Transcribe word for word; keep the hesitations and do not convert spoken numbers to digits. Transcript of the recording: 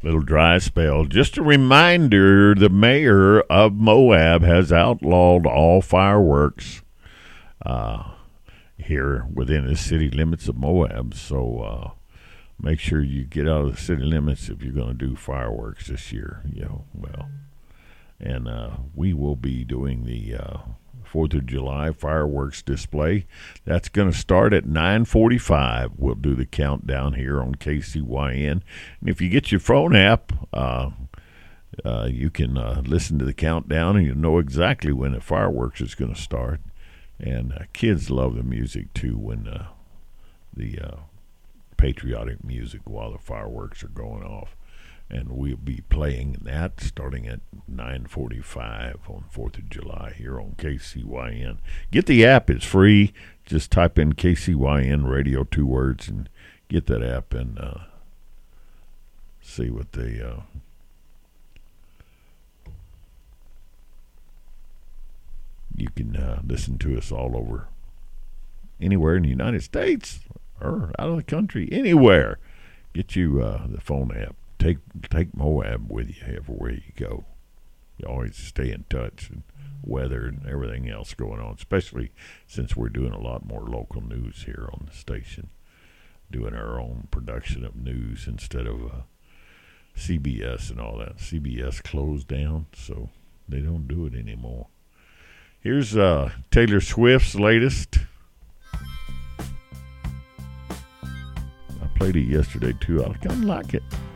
Little dry spell. Just a reminder, the mayor of Moab has outlawed all fireworks uh, here within the city limits of Moab. So uh, make sure you get out of the city limits if you're going to do fireworks this year. You know, well, and uh, we will be doing the uh, Fourth of July fireworks display. That's going to start at nine forty-five. We'll do the countdown here on K C Y N. And if you get your phone app, uh, uh, you can uh, listen to the countdown, and you'll know exactly when the fireworks is going to start. And uh, kids love the music, too, when uh, the uh, patriotic music while the fireworks are going off. And we'll be playing that starting at nine forty-five on fourth of July here on K C Y N. Get the app. It's free. Just type in K C Y N radio, two words, and get that app and uh, see what they... Uh, you can uh, listen to us all over, anywhere in the United States or out of the country, anywhere. Get you uh, the phone app. Take take Moab with you everywhere you go. You always stay in touch and weather and everything else going on, especially since we're doing a lot more local news here on the station, doing our own production of news instead of uh, C B S and all that. C B S closed down, so they don't do it anymore. Here's uh, Taylor Swift's latest. I played it yesterday, too. I kind of like it.